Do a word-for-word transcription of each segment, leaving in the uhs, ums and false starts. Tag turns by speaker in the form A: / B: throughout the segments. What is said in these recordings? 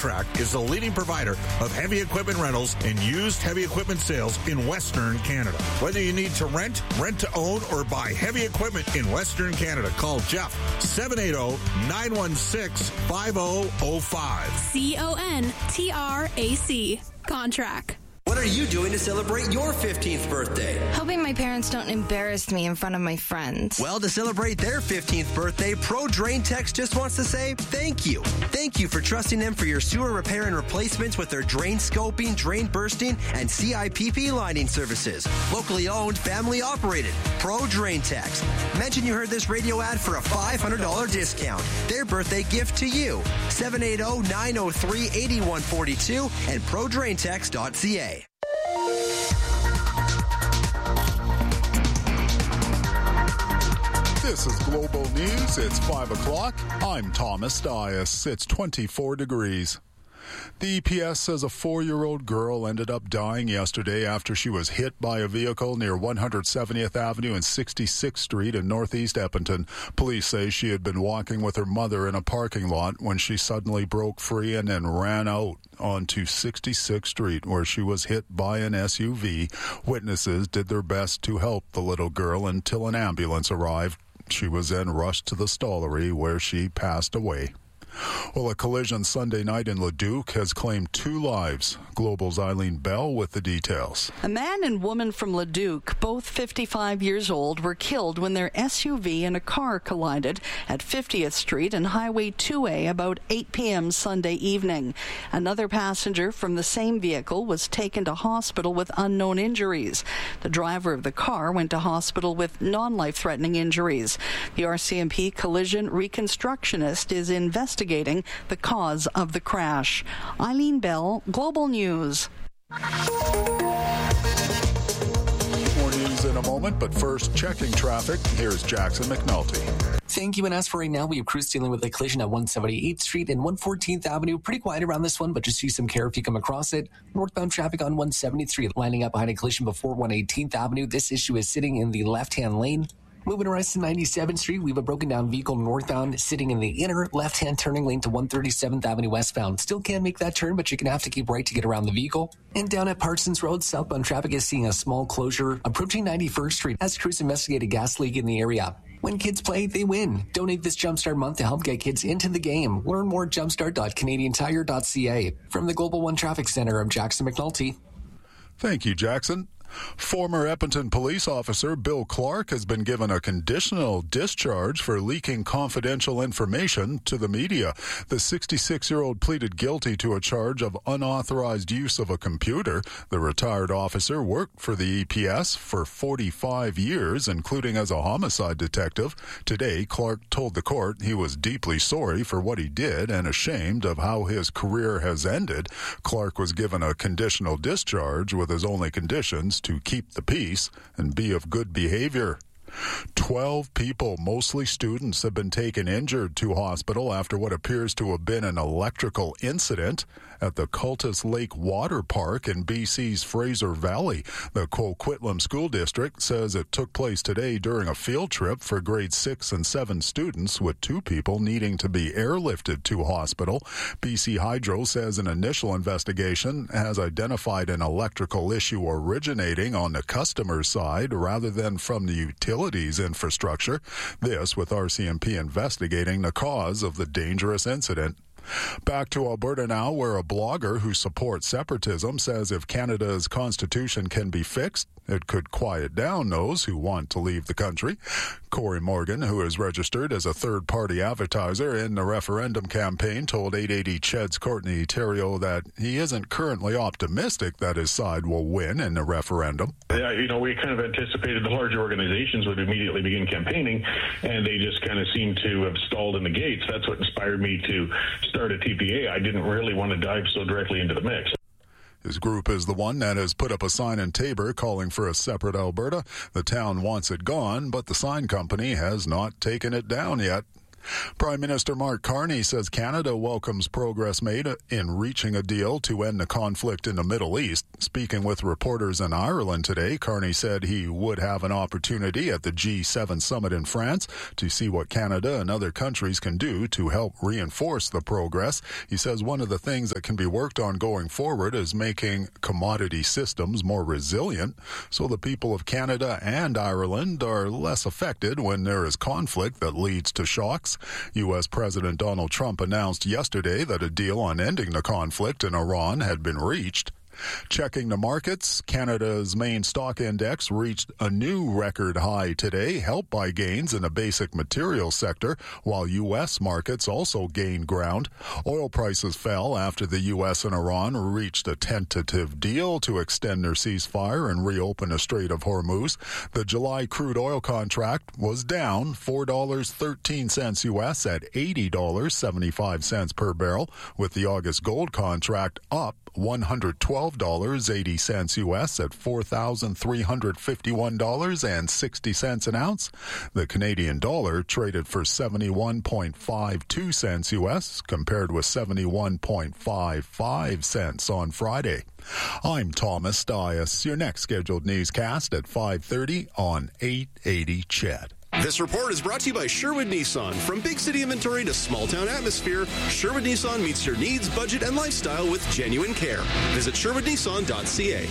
A: Contract is the leading provider of heavy equipment rentals and used heavy equipment sales in Western Canada. Whether you need to rent, rent to own, or buy heavy equipment in Western Canada, call Jeff, seven eight zero, nine one six, five zero zero five.
B: C O N T R A C. Contract.
C: What are you doing to celebrate your fifteenth birthday?
D: Hoping my parents don't embarrass me in front of my friends.
C: Well, to celebrate their fifteenth birthday, Pro Drain Techs just wants to say thank you. Thank you for trusting them for your sewer repair and replacements with their drain scoping, drain bursting, and C I P P lining services. Locally owned, family operated. Pro Drain Techs. Mention you heard this radio ad for a five hundred dollars discount. Their birthday gift to you. seven eight zero, nine zero three, eight one four two and pro drain techs dot c a.
E: This is Global News. It's five o'clock. I'm Thomas Dias. It's twenty-four degrees. The E P S says a four-year-old girl ended up dying yesterday after she was hit by a vehicle near one hundred seventieth Avenue and sixty-sixth Street in northeast Edmonton. Police say she had been walking with her mother in a parking lot when she suddenly broke free and then ran out onto sixty-sixth Street, where she was hit by an S U V. Witnesses did their best to help the little girl until an ambulance arrived. She was then rushed to the Stollery, where she passed away. Well, a collision Sunday night in Leduc has claimed two lives. Global's Eileen Bell with the details.
F: A man and woman from Leduc, both fifty-five years old, were killed when their S U V and a car collided at fiftieth Street and Highway two A about eight p.m. Sunday evening. Another passenger from the same vehicle was taken to hospital with unknown injuries. The driver of the car went to hospital with non-life-threatening injuries. The R C M P collision reconstructionist is investigating the cause of the crash. Eileen Bell, Global News.
E: More news in a moment, but first, checking traffic. Here's Jackson McNulty.
G: Thank you, and as for right now, we have crews dealing with a collision at one seventy-eighth Street and one fourteenth Avenue. Pretty quiet around this one, but just use some care if you come across it. Northbound traffic on one seventieth Street, lining up behind a collision before one eighteenth Avenue. This issue is sitting in the left-hand lane. Moving around to ninety-seventh Street, we have a broken down vehicle northbound sitting in the inner left-hand turning lane to one thirty-seventh Avenue westbound. Still can't make that turn, but you're going to have to keep right to get around the vehicle. And down at Parsons Road, southbound traffic is seeing a small closure approaching ninety-first Street as crews investigate a gas leak in the area. When kids play, they win. Donate this Jumpstart month to help get kids into the game. Learn more at jumpstart dot canadian tire dot c a. From the Global One Traffic Center, I'm Jackson McNulty.
E: Thank you, Jackson. Former Edmonton police officer Bill Clark has been given a conditional discharge for leaking confidential information to the media. The sixty-six-year-old pleaded guilty to a charge of unauthorized use of a computer. The retired officer worked for the E P S for forty-five years, including as a homicide detective. Today, Clark told the court he was deeply sorry for what he did and ashamed of how his career has ended. Clark was given a conditional discharge with his only conditions to keep the peace and be of good behavior. Twelve people, mostly students, have been taken injured to hospital after what appears to have been an electrical incident at the Cultus Lake Water Park in B C's Fraser Valley. The Coquitlam School District says it took place today during a field trip for grade six and seven students, with two people needing to be airlifted to hospital. B C Hydro says an initial investigation has identified an electrical issue originating on the customer's side rather than from the utilities infrastructure. This with R C M P investigating the cause of the dangerous incident. Back to Alberta now, where a blogger who supports separatism says if Canada's constitution can be fixed, it could quiet down those who want to leave the country. Corey Morgan, who is registered as a third-party advertiser in the referendum campaign, told eight eighty C H E D's Courtney Theriault that he isn't currently optimistic that his side will win in the referendum.
H: Yeah, you know, we kind of anticipated the larger organizations would immediately begin campaigning, and they just kind of seem to have stalled in the gates. That's what inspired me to start a T P A. I didn't really want to dive so directly into the mix.
E: His group is the one that has put up a sign in Taber calling for a separate Alberta. The town wants it gone, but the sign company has not taken it down yet. Prime Minister Mark Carney says Canada welcomes progress made in reaching a deal to end the conflict in the Middle East. Speaking with reporters in Ireland today, Carney said he would have an opportunity at the G seven summit in France to see what Canada and other countries can do to help reinforce the progress. He says one of the things that can be worked on going forward is making commodity systems more resilient so the people of Canada and Ireland are less affected when there is conflict that leads to shocks. U S. President Donald Trump announced yesterday that a deal on ending the conflict in Iran had been reached. Checking the markets, Canada's main stock index reached a new record high today, helped by gains in the basic materials sector, while U S markets also gained ground. Oil prices fell after the U S and Iran reached a tentative deal to extend their ceasefire and reopen the Strait of Hormuz. The July crude oil contract was down four dollars and thirteen cents U S at eighty dollars and seventy-five cents per barrel, with the August gold contract up one hundred twelve dollars and eighty cents U S at four thousand three hundred fifty-one dollars and sixty cents an ounce. The Canadian dollar traded for seventy-one point five two cents U S compared with seventy-one point five five cents on Friday. I'm Thomas Dias. Your next scheduled newscast at five thirty on eight eighty C H E D.
I: This report is brought to you by Sherwood Nissan. From big city inventory to small town atmosphere, Sherwood Nissan meets your needs, budget, and lifestyle with genuine care. Visit sherwood nissan dot c a.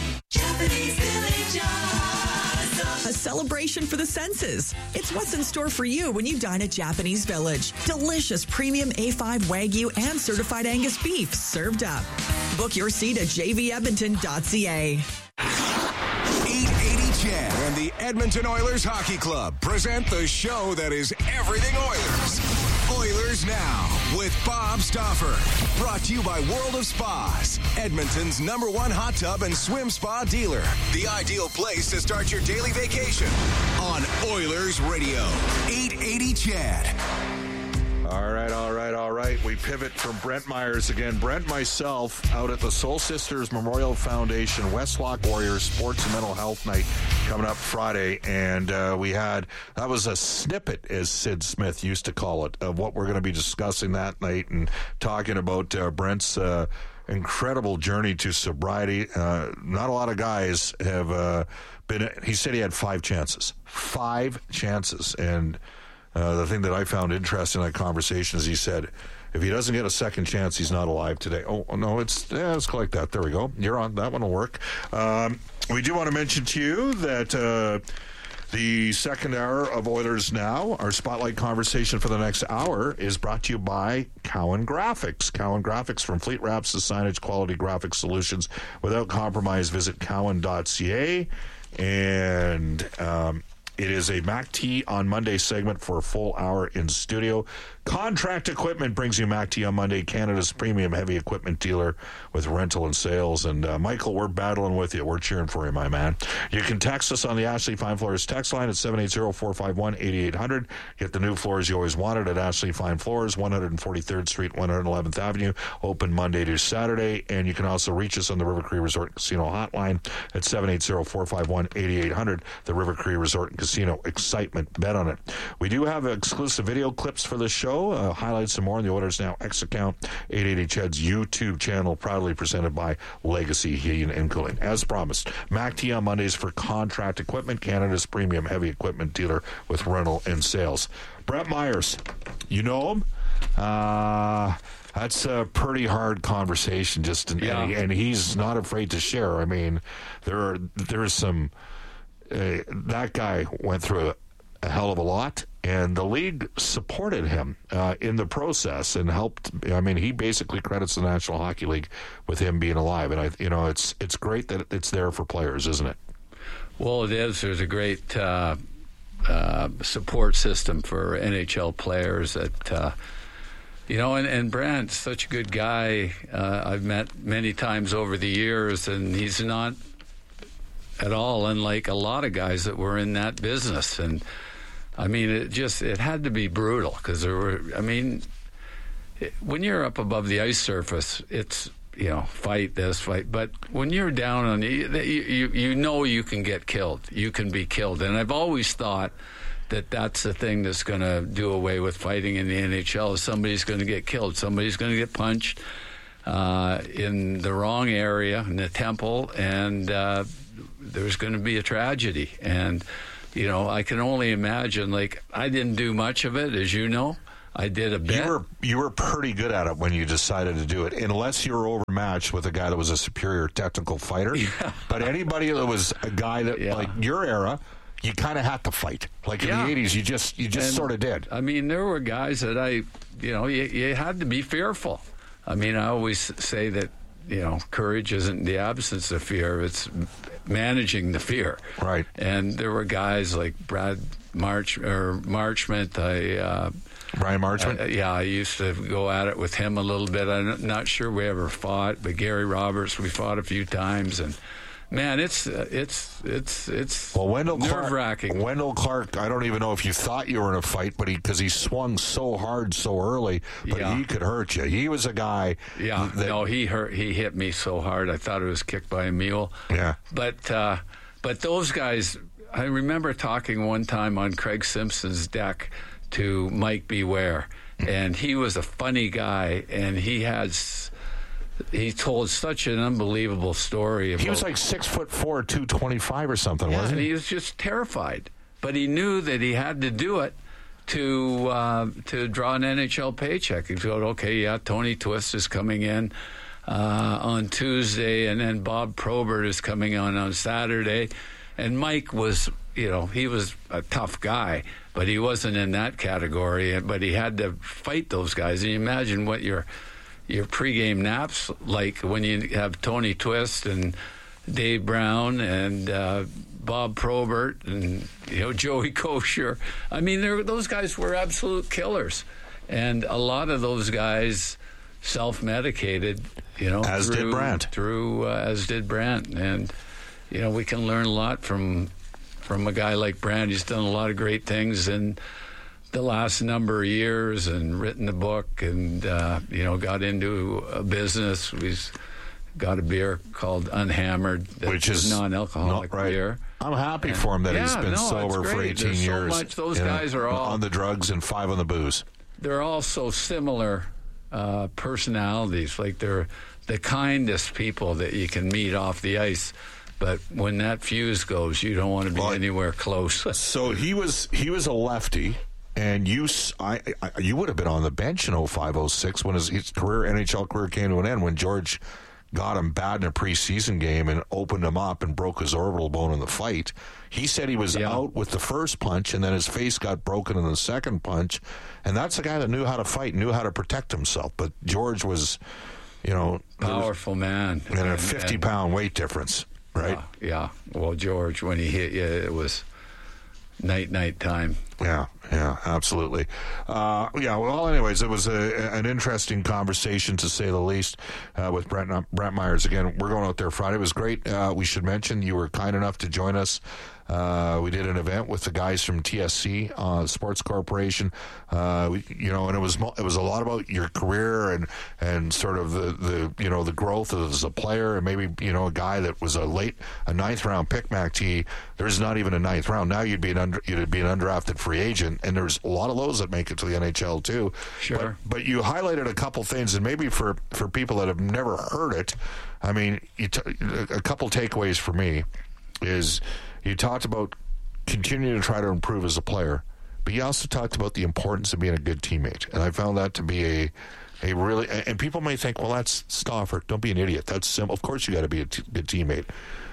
J: A celebration for the senses. It's what's in store for you when you dine at Japanese Village. Delicious premium A five Wagyu and certified Angus beef served up. Book your seat at j v edmonton dot c a.
K: eight eighty C H E D and the Edmonton Oilers Hockey Club present the show that is everything Oilers. Oilers Now with Bob Stauffer. Brought to you by World of Spas, Edmonton's number one hot tub and swim spa dealer. The ideal place to start your daily vacation on Oilers Radio. eight eighty C H E D.
A: All right, all right, all right. We pivot from Brent Myers again. Brent, myself, out at the Soul Sisters Memorial Foundation, Westlock Warriors Sports and Mental Health Night coming up Friday. And uh, we had, that was a snippet, as Sid Smith used to call it, of what we're going to be discussing that night and talking about uh, Brent's uh, incredible journey to sobriety. Uh, not a lot of guys have uh, been, he said he had five chances. Five chances. And Uh, the thing that I found interesting in that conversation is he said, if he doesn't get a second chance, he's not alive today. Oh, no, it's, yeah, it's like that. There we go. You're on. That one will work. Um, we do want to mention to you that uh, the second hour of Oilers Now, our spotlight conversation for the next hour, is brought to you by Cowan Graphics. Cowan Graphics, from fleet wraps to signage, quality graphic solutions without compromise. Visit cowan dot c a. And um, it is a Mac T on Monday segment for a full hour in studio. Contract Equipment brings you Mac T on Monday, Canada's premium heavy equipment dealer with rental and sales. And uh, Michael, we're battling with you. We're cheering for you, my man. You can text us on the Ashley Fine Floors text line at seven eight zero, four five one, eight eight zero zero. Get the new floors you always wanted at Ashley Fine Floors, one forty-third Street, one eleventh Avenue, open Monday to Saturday. And you can also reach us on the River Cree Resort and Casino hotline at seven eight zero, four five one, eight eight zero zero. The River Cree Resort and Casino excitement. Bet on it. We do have exclusive video clips for this show. Uh, highlights and more on the Oilers Now X account, eight eighty C H E D's YouTube channel, proudly presented by Legacy Heating and Cooling. As promised, Mac T on Mondays for Contract Equipment, Canada's premium heavy equipment dealer with rental and sales. Brent Myers, you know him? Uh, that's a pretty hard conversation, just and, yeah. and, he, and he's not afraid to share. I mean, there are there's some. Uh, that guy went through a, a hell of a lot, and the league supported him uh, in the process and helped. I mean, he basically credits the National Hockey League with him being alive, and I, you know, it's it's great that it's there for players, isn't it?
L: Well, it is. There's a great uh, uh, support system for N H L players that. Uh, You know, and, and Brant's such a good guy. Uh, I've met many times over the years, and he's not at all unlike a lot of guys that were in that business. And, I mean, it just, it had to be brutal because there were, I mean, it, when you're up above the ice surface, it's, you know, fight this, fight. But when you're down on, you, you, you know you can get killed. You can be killed. And I've always thought that that's the thing that's going to do away with fighting in the N H L. Somebody's going to get killed. Somebody's going to get punched uh, in the wrong area, in the temple, and uh, there's going to be a tragedy. And, you know, I can only imagine, like, I didn't do much of it, as you know. I did a bit.
A: You were, you were pretty good at it when you decided to do it, unless you were overmatched with a guy that was a superior technical fighter. Yeah. But anybody that was a guy that, yeah. like your era, you kind of had to fight. Like in yeah. the eighties, you just you just sort of did.
L: I mean, there were guys that I, you know, you, you had to be fearful. I mean, I always say that, you know, courage isn't the absence of fear, it's managing the fear.
A: Right.
L: And there were guys like Brad March or Marchment. I uh,
A: Brian Marchment?
L: Uh, yeah, I used to go at it with him a little bit. I'm not sure we ever fought, but Gary Roberts, we fought a few times, and man, it's uh, it's it's it's
A: well, Wendell
L: nerve-wracking.
A: Clark, Wendell Clark, I don't even know if you thought you were in a fight, but he because he swung so hard so early, but
L: yeah.
A: he could hurt you. He was a guy.
L: Yeah,
A: that,
L: no, he hurt. He hit me so hard, I thought it was kicked by a mule.
A: Yeah,
L: but uh, but those guys, I remember talking one time on Craig Simpson's deck to Mike Beware, and he was a funny guy, and he has he told such an unbelievable story about,
A: he was like six foot four, two twenty five or something,
L: yeah,
A: wasn't
L: and
A: he?
L: he was just terrified, but he knew that he had to do it to uh, to draw an N H L paycheck. He thought, okay, yeah, Tony Twist is coming in uh, on Tuesday, and then Bob Probert is coming on on Saturday, and Mike was, you know, he was a tough guy, but he wasn't in that category. But he had to fight those guys. And you imagine what your your pregame naps like when you have Tony Twist and Dave Brown and uh, Bob Probert and, you know, Joey Kosher. I mean, those guys were absolute killers, and a lot of those guys self-medicated. You know,
A: as
L: through,
A: did Brandt.
L: Through uh, as did Brandt, and you know, we can learn a lot from. From a guy like Brandt. He's done a lot of great things in the last number of years and written a book and, uh, you know, got into a business. He's got a beer called Unhammered,
A: which is
L: non-alcoholic
A: not right.
L: beer.
A: I'm happy
L: and,
A: for him that
L: yeah,
A: he's been
L: no,
A: sober for eighteen
L: There's
A: years.
L: So much. Those
A: you
L: guys
A: know,
L: are all
A: on the drugs and five on the booze.
L: They're all so similar uh, personalities. Like they're the kindest people that you can meet off the ice. But when that fuse goes, you don't want to be well, anywhere close.
A: So he was he was a lefty, and you I, I, you would have been on the bench in oh five oh six when his, his career N H L career came to an end, when George got him bad in a preseason game and opened him up and broke his orbital bone in the fight. He said he was yeah. out with the first punch, and then his face got broken in the second punch. And that's a guy that knew how to fight, knew how to protect himself. But George was, you know,
L: powerful man,
A: and a fifty-pound weight difference. Right?
L: Uh, yeah. Well, George, when he hit you, it was night, night time.
A: Yeah, yeah, absolutely. Uh, yeah, well, anyways, it was a, an interesting conversation, to say the least, uh, with Brent, Brent Myers. Again, we're going out there Friday. It was great. Uh, we should mention you were kind enough to join us. Uh, we did an event with the guys from T S C, uh, Sports Corporation. Uh, we, you know, and it was it was a lot about your career and and sort of the, the you know the growth as a player, and maybe, you know, a guy that was a late a ninth round pick. Mac T, there's not even a ninth round now. You'd be an under, you'd be an undrafted free agent, and there's a lot of those that make it to the N H L too.
L: Sure.
A: But, but you highlighted a couple things, and maybe for for people that have never heard it, I mean, you t- a couple takeaways for me is. You talked about continuing to try to improve as a player, but you also talked about the importance of being a good teammate. And I found that to be a a really, and people may think, well, that's Stauffer. Don't be an idiot. That's simple. Of course you got to be a t- good teammate.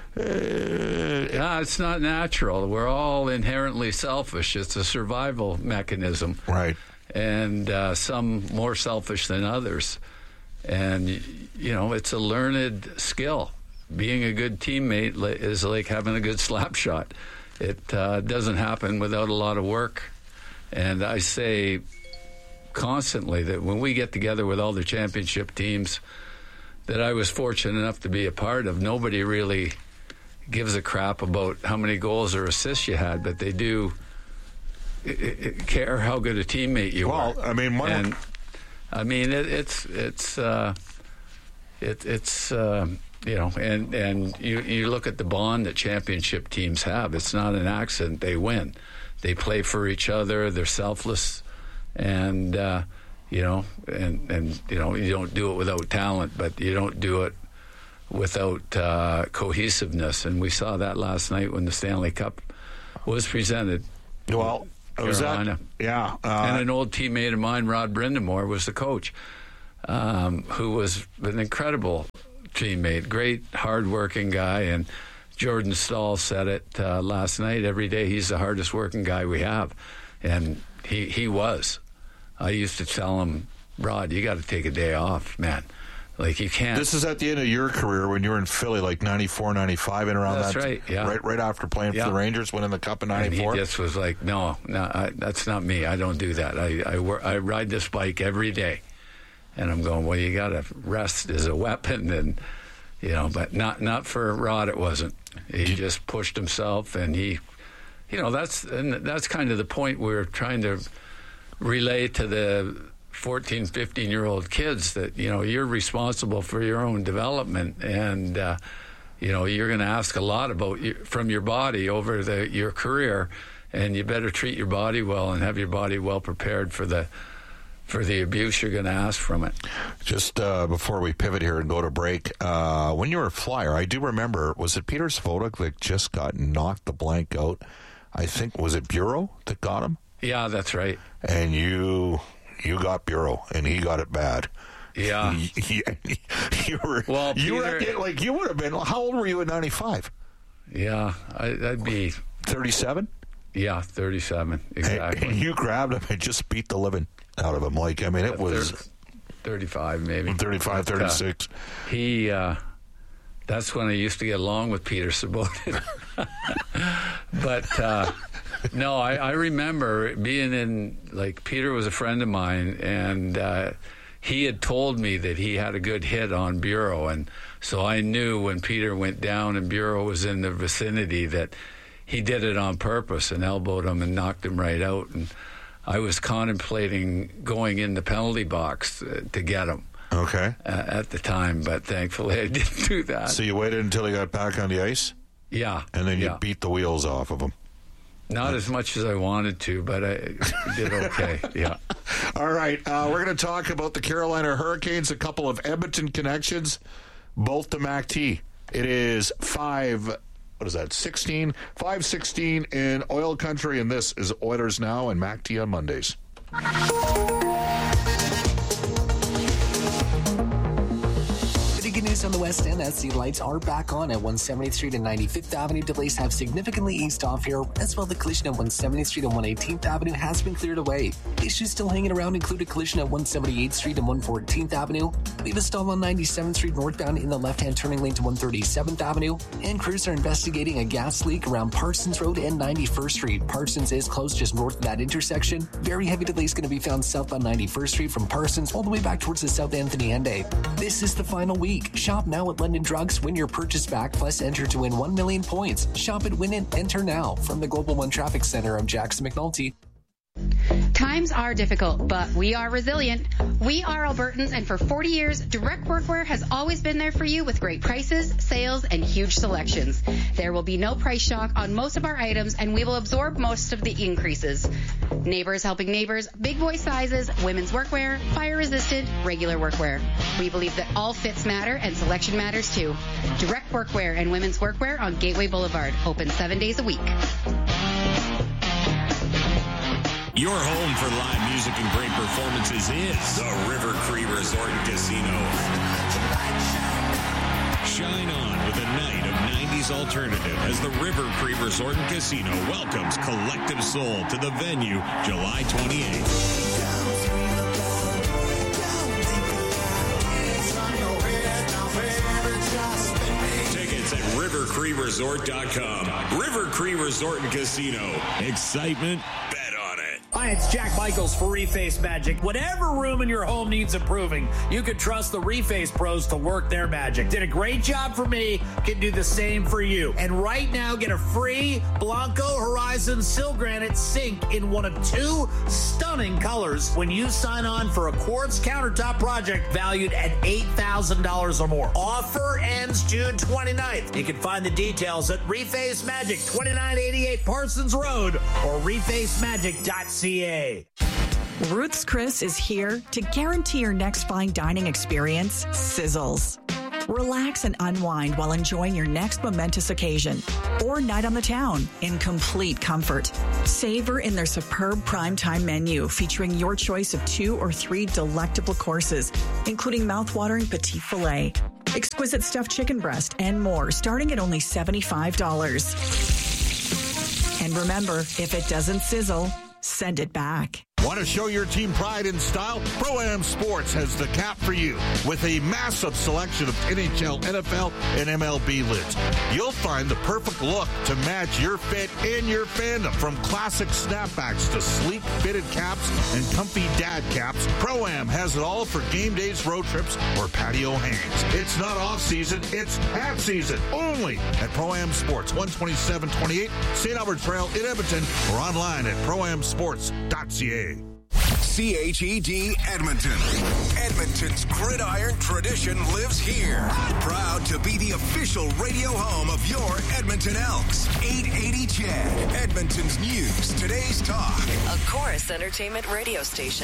L: Uh, yeah, it's not natural. We're all inherently selfish. It's a survival mechanism.
A: Right.
L: And uh, some more selfish than others. And, you know, it's a learned skill. Being a good teammate is like having a good slap shot. It uh, doesn't happen without a lot of work. And I say constantly that when we get together with all the championship teams that I was fortunate enough to be a part of, nobody really gives a crap about how many goals or assists you had, but they do care how good a teammate you
A: well,
L: are.
A: Well, I mean, one
L: and, I mean, it, it's it's uh, it, it's. Uh, You know, and, and you, you look at the bond that championship teams have. It's not an accident they win. they play for each other. They're selfless, and uh, you know, and and you know, you don't do it without talent, but you don't do it without uh, cohesiveness. And we saw that last night when the Stanley Cup was presented.
A: Well,
L: Carolina.
A: That, yeah, uh,
L: and an old teammate of mine, Rod Brindamore, was the coach, um, who was an incredible teammate, great, hard-working guy, and Jordan Stahl said it uh, last night. Every day he's the hardest working guy we have. And he he was. I used to tell him, Rod, you got to take a day off, man. Like, you can't.
A: This is at the end of your career when you were in Philly, like ninety-four, ninety-five, and around
L: that's
A: that.
L: Right, yeah.
A: Right, right after playing
L: yeah.
A: for the Rangers, winning the Cup in ninety-four.
L: And he just was like, no, no, I, that's not me. I don't do that. I I, work, I ride this bike every day. And I'm going, well, you got to rest as a weapon, and you know, but not not for Rod. It wasn't. He just pushed himself, and he, you know, that's and that's kind of the point we're trying to relay to the fourteen, fifteen-year-old kids that, you know, you're responsible for your own development, and uh, you know, you're going to ask a lot about you, from your body over the, your career, and you better treat your body well and have your body well prepared for the for the abuse you're going to ask from it.
A: Just uh, before we pivot here and go to break, uh, when you were a Flyer, I do remember, was it Peter Svodok that just got knocked the blank out? I think, was it Bureau that got him?
L: Yeah, that's right.
A: And you you got Bureau, and he got it bad.
L: Yeah.
A: you, you were,
L: well,
A: you
L: Peter,
A: were like, you would have been, how old were you in ninety-five?
L: Yeah, I, that'd be...
A: thirty-seven?
L: Yeah, thirty-seven, exactly.
A: And you grabbed him and just beat the living out of him. Like, I mean, it was...
L: thirty-five, maybe.
A: thirty-five, thirty-six.
L: Uh, he, uh, that's when I used to get along with Peter Svodok. But, uh, no, I, I remember being in, like, Peter was a friend of mine, and uh, he had told me that he had a good hit on Bureau, and so I knew when Peter went down and Bureau was in the vicinity that he did it on purpose and elbowed him and knocked him right out. And I was contemplating going in the penalty box uh, to get him.
A: Okay.
L: Uh, at the time, but thankfully I didn't do that.
A: So you waited until he got back on the ice?
L: Yeah.
A: And then you
L: yeah.
A: beat the wheels off of him?
L: Not as much as I wanted to, but I did okay. Yeah.
A: All right. Uh, we're going to talk about the Carolina Hurricanes, a couple of Edmonton connections, both to Mac T. It is five, what is that, sixteen? five sixteen in Oil Country, and this is Oilers Now and Mac T on Mondays.
G: Good news on the West End as the lights are back on at one seventieth Street and ninety-fifth Avenue. Delays have significantly eased off here, as well the collision at one seventieth Street and one eighteenth Avenue has been cleared away. Issues still hanging around include a collision at one seventy-eighth Street and one fourteenth Avenue. We have a stall on ninety-seventh Street northbound in the left-hand turning lane to one thirty-seventh Avenue. And crews are investigating a gas leak around Parsons Road and ninety-first Street. Parsons is closed just north of that intersection. Very heavy delays going to be found southbound ninety-first Street from Parsons all the way back towards the South Anthony end. This is the final week. Shop now at London Drugs. Win your purchase back, plus enter to win one million points. Shop at Win and Enter now. From the Global One Traffic Center, I'm Jackson McNulty.
M: Times are difficult, but we are resilient. We are Albertans, and for forty years, Direct Workwear has always been there for you with great prices, sales, and huge selections. There will be no price shock on most of our items, and we will absorb most of the increases. Neighbors helping neighbors, big boy sizes, women's workwear, fire-resistant, regular workwear. We believe that all fits matter and selection matters too. Direct Workwear and Women's Workwear on Gateway Boulevard, open seven days a week.
N: Your home for live music and great performances is the River Cree Resort and Casino. Shine on with a night of nineties alternative as the River Cree Resort and Casino welcomes Collective Soul to the venue July twenty-eighth. Tickets at river cree resort dot com. River Cree Resort and Casino. Excitement, bet on it.
O: Hi, it's Jack Michaels for Reface Magic. Whatever room in your home needs improving, you can trust the Reface pros to work their magic. Did a great job for me, can do the same for you. And right now, get a free Blanco Horizon Sil Granite sink in one of two stunning colors when you sign on for a quartz countertop project valued at eight thousand dollars or more. Offer ends June twenty-ninth. You can find the details at Reface Magic, twenty-nine eighty-eight Parsons Road, or reface magic dot c a.
J: Ruth's Chris is here to guarantee your next fine dining experience sizzles. Relax and unwind while enjoying your next momentous occasion or night on the town in complete comfort. Savor in their superb primetime menu featuring your choice of two or three delectable courses, including mouthwatering petite filet, exquisite stuffed chicken breast, and more, starting at only seventy-five dollars. And remember, if it doesn't sizzle, send it back.
A: Want to show your team pride in style? Pro-Am Sports has the cap for you with a massive selection of N H L, N F L, and M L B lids. You'll find the perfect look to match your fit and your fandom. From classic snapbacks to sleek fitted caps and comfy dad caps, Pro-Am has it all for game days, road trips, or patio hangs. It's not off-season, it's half-season. Only at Pro-Am Sports, one twenty-seven twenty-eight Saint Albert Trail in Edmonton, or online at pro am sports dot c a.
K: C H E D Edmonton. Edmonton's gridiron tradition lives here. Proud to be the official radio home of your Edmonton Elks. eight eighty C H E D, Edmonton's news, today's talk.
P: A Chorus Entertainment radio station.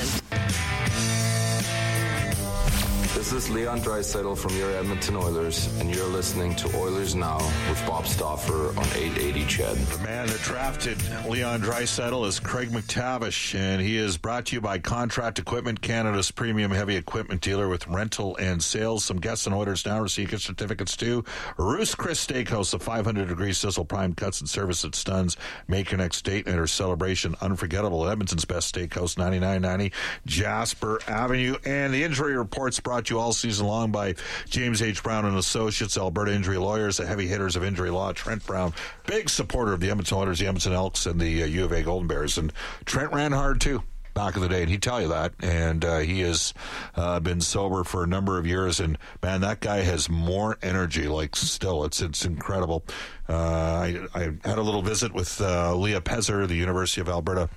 Q: This is Leon Draisaitl from your Edmonton Oilers, and you're listening to Oilers Now with Bob Stauffer on eight eighty C H E D.
A: The man that drafted Leon Draisaitl is Craig McTavish, and he is brought to you by Contract Equipment, Canada's premium heavy equipment dealer with rental and sales. Some guests and Oilers Now receive gift certificates to Ruth's Chris Steakhouse, the five hundred degree sizzle prime cuts and service that stuns. Make your next date night or celebration unforgettable. Edmonton's best steakhouse, ninety-nine ninety Jasper Avenue. And the injury reports brought you all season long by James H. Brown and Associates, Alberta Injury Lawyers, the heavy hitters of injury law. Trent Brown, big supporter of the Edmonton Oilers, the Edmonton Elks, and the uh, U of A Golden Bears. And Trent ran hard, too, back in the day, and he'd tell you that. And uh, he has uh, been sober for a number of years, and, man, that guy has more energy, like, still. It's it's incredible. Uh, I, I had a little visit with uh, Leah Pezer, the University of Alberta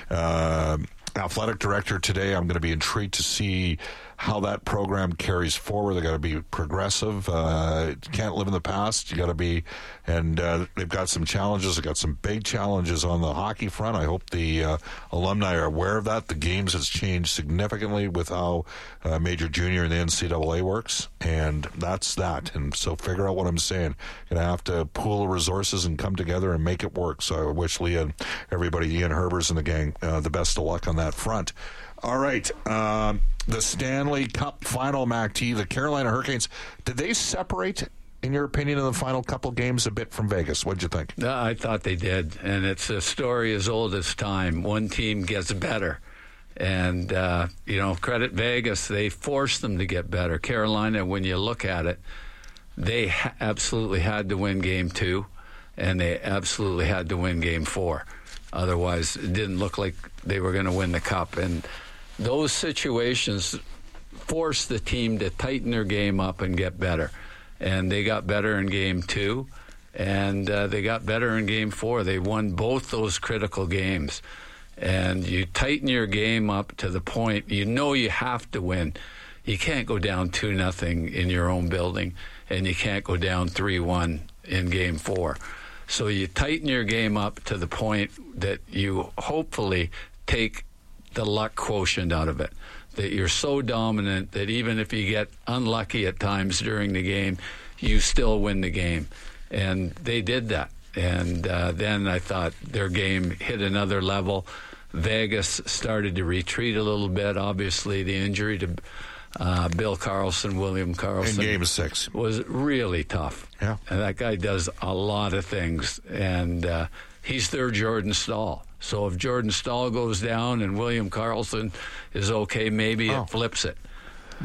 A: uh, athletic director today. I'm going to be intrigued to see how that program carries forward. They got to be progressive. Uh, can't live in the past. You got to be, and uh, they've got some challenges. They've got some big challenges on the hockey front. I hope the uh, alumni are aware of that. The games has changed significantly with how uh, Major Junior and the N C double A works, and that's that. And so figure out what I'm saying. Going to have to pool the resources and come together and make it work. So I wish Leah and everybody, Ian Herbers and the gang, uh, the best of luck on that front. All right. Um, the Stanley Cup final, Mac T, the Carolina Hurricanes, did they separate, in your opinion, in the final couple games a bit from Vegas? What'd you think?
L: No, I thought they did, and it's a story as old as time. One team gets better, and, uh, you know, credit Vegas, they forced them to get better. Carolina, when you look at it, they ha- absolutely had to win game two, and they absolutely had to win game four. Otherwise, it didn't look like they were going to win the cup, and those situations forced the team to tighten their game up and get better. And they got better in game two, and uh, they got better in game four. They won both those critical games. And you tighten your game up to the point you know you have to win. You can't go down two nothing in your own building, and you can't go down three one in game four. So you tighten your game up to the point that you hopefully take the luck quotient out of it, that you're so dominant that even if you get unlucky at times during the game, you still win the game. And they did that. And uh, then I thought their game hit another level. Vegas started to retreat a little bit. Obviously, the injury to uh, Bill Karlsson, William Karlsson,
A: in game six
L: was really tough.
A: Yeah.
L: And that guy does a lot of things. And uh, he's their Jordan Staal. So if Jordan Staal goes down and William Karlsson is okay, maybe
A: oh.
L: it flips it. But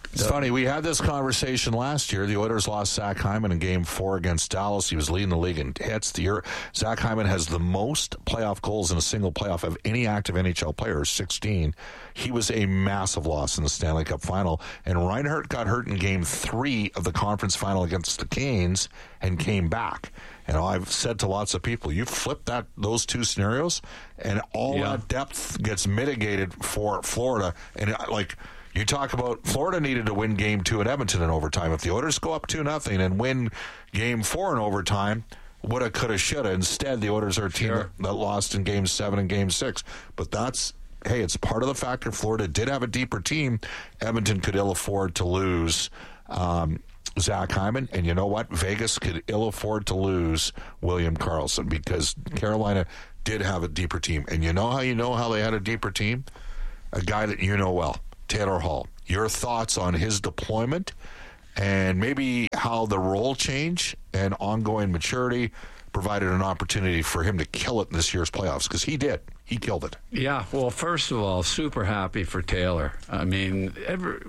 A: It's
L: the,
A: funny, we had this conversation last year. The Oilers lost Zach Hyman in game four against Dallas. He was leading the league in hits. The year, Zach Hyman has the most playoff goals in a single playoff of any active N H L player, sixteen. He was a massive loss in the Stanley Cup final. And Reinhart got hurt in game three of the conference final against the Canes and came back. And I've said to lots of people, you flip that those two scenarios, and all
L: yeah.
A: that depth gets mitigated for Florida. And like you talk about, Florida needed to win game two in Edmonton in overtime. If the Oilers go up two nothing and win game four in overtime, woulda, coulda, shoulda. Instead, the Oilers are a team
L: sure.
A: that, that lost in game seven and game six. But that's, hey, it's part of the factor. Florida did have a deeper team. Edmonton could ill afford to lose Um, Zach Hyman, and you know what? Vegas could ill afford to lose William Karlsson because Carolina did have a deeper team. And you know how you know how they had a deeper team? A guy that you know well, Taylor Hall. Your thoughts on his deployment and maybe how the role change and ongoing maturity provided an opportunity for him to kill it in this year's playoffs, because he did. He killed it.
L: Yeah, well, first of all, super happy for Taylor. I mean, every...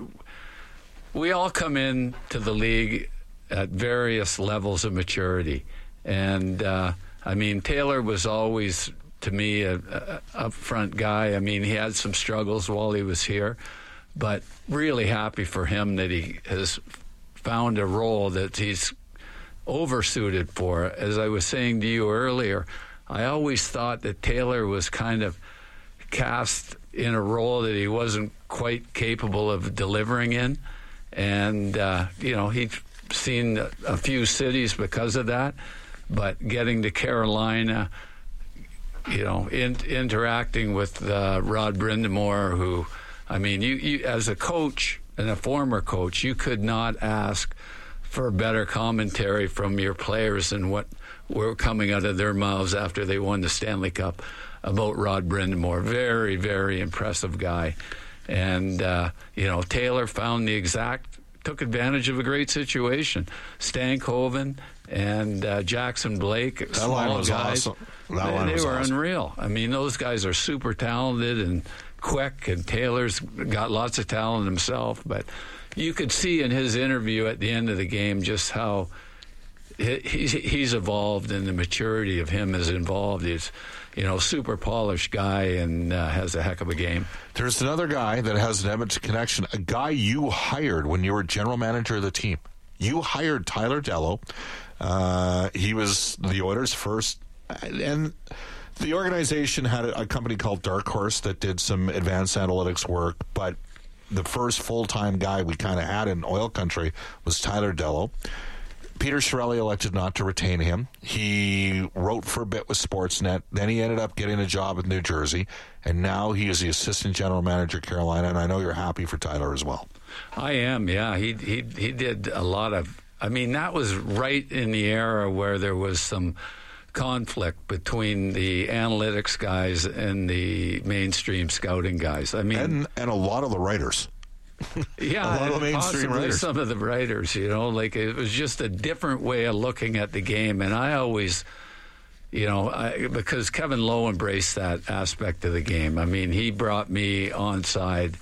L: we all come in to the league at various levels of maturity. And, uh, I mean, Taylor was always, to me, a, a upfront guy. I mean, he had some struggles while he was here, but really happy for him that he has found a role that he's oversuited for. As I was saying to you earlier, I always thought that Taylor was kind of cast in a role that he wasn't quite capable of delivering in. And, uh, you know, he'd seen a few cities because of that. But getting to Carolina, you know, in, interacting with uh, Rod Brind'Amour, who, I mean, you, you as a coach and a former coach, you could not ask for better commentary from your players than what were coming out of their mouths after they won the Stanley Cup about Rod Brind'Amour. Very, very impressive guy. And, uh, you know, Taylor found the exact, took advantage of a great situation. Stankoven and uh, Jackson Blake,
A: that
L: small
A: line was
L: guys,
A: awesome. That
L: they,
A: line
L: they
A: was
L: were
A: awesome.
L: unreal. I mean, those guys are super talented and quick, and Taylor's got lots of talent himself. But you could see in his interview at the end of the game just how he's, he's evolved, and the maturity of him is involved. He's, you know, super polished guy, and uh, has a heck of a game.
A: There's another guy that has an Edmonton connection, a guy you hired when you were general manager of the team. You hired Tyler Dellow. Uh, he was the Oilers' first, and the organization had a, a company called Dark Horse that did some advanced analytics work, but the first full-time guy we kind of had in oil country was Tyler Dellow. Peter Chiarelli elected not to retain him. He wrote for a bit with Sportsnet. Then he ended up getting a job in New Jersey, and now he is the assistant general manager at Carolina, and I know you're happy for Tyler as well.
L: I am, yeah. He he he did a lot of, I mean, that was right in the era where there was some conflict between the analytics guys and the mainstream scouting guys. I mean,
A: and, and a lot of the writers.
L: Yeah,
A: a lot of mainstream writers.
L: Some of the writers, you know, like it was just a different way of looking at the game. And I always, you know, I, because Kevin Lowe embraced that aspect of the game. I mean, he brought me on side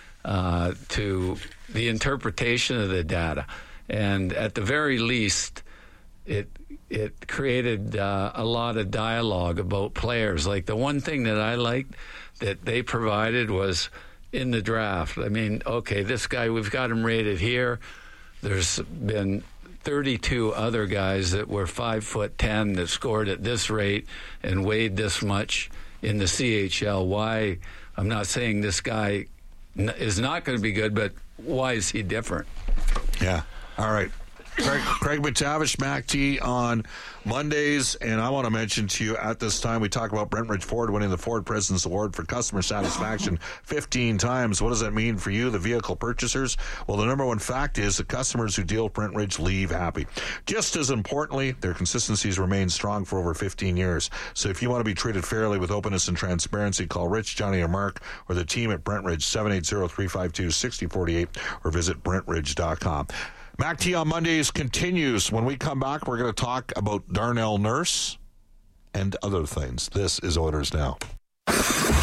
L: uh, to the interpretation of the data. And at the very least, it it created uh, a lot of dialogue about players. Like the one thing that I liked that they provided was in the draft. I mean, okay, this guy, we've got him rated here. There's been thirty-two other guys that were five foot ten that scored at this rate and weighed this much in the C H L. Why? I'm not saying this guy is not going to be good, but why is he different?
A: Yeah. All right. Craig, Craig MacTavish, Mac T on Mondays, and I want to mention to you at this time we talk about Brentridge Ford winning the Ford President's Award for customer satisfaction fifteen times. What does that mean for you, the vehicle purchasers? Well, the number one fact is the customers who deal with Brentridge leave happy. Just as importantly, their consistencies remain strong for over fifteen years. So if you want to be treated fairly with openness and transparency, call Rich, Johnny, or Mark, or the team at Brentridge, seven eight zero, three five two, six zero four eight, or visit brentridge dot com. Mac T on Mondays continues. When we come back, we're going to talk about Darnell Nurse and other things. This is Oilers Now.
K: You're listening